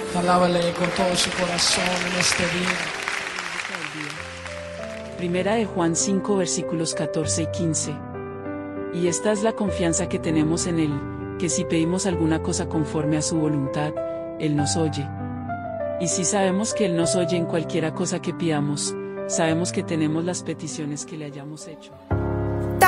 Alábale con todo su corazón en este día. Primera de Juan 5 versículos 14 y 15. Y esta es la confianza que tenemos en Él, que si pedimos alguna cosa conforme a su voluntad, Él nos oye. Y si sabemos que Él nos oye en cualquiera cosa que pidamos, sabemos que tenemos las peticiones que le hayamos hecho.